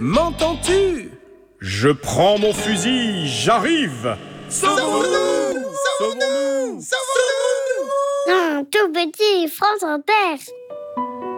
M'entends-tu? Je prends mon fusil, j'arrive. Sauvons-nous! Sauvons-nous! Sauvons-nous! Non, tout petit, France en terre.